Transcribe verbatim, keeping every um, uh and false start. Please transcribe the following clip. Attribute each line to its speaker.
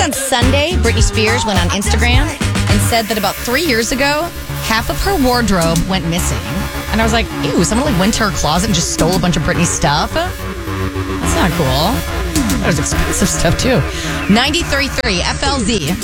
Speaker 1: on Sunday, Britney Spears went on Instagram and said that about three years ago, half of her wardrobe went missing. And I was like, ew, someone like went to her closet and just stole a bunch of Britney's stuff? That's not cool. That was expensive stuff, too. ninety-three point three F L Z.